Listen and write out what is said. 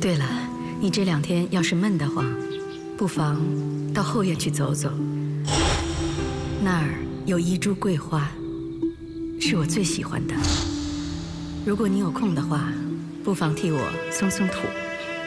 对了，你这2天要是闷得慌，不妨到后院去走走。那儿有一株桂花，是我最喜欢的。如果你有空的话，不妨替我松松土。